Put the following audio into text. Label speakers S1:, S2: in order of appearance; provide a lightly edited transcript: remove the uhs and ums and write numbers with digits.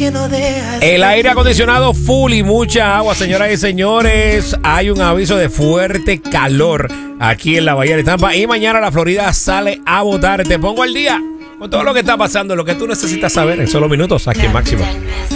S1: que no dejas.
S2: El aire acondicionado full y mucha agua, señoras y señores. Hay un aviso de fuerte calor aquí en la Bahía de Tampa. Y mañana la Florida sale a votar. Te pongo al día con todo lo que está pasando, lo que tú necesitas saber en solo minutos aquí en Máximo.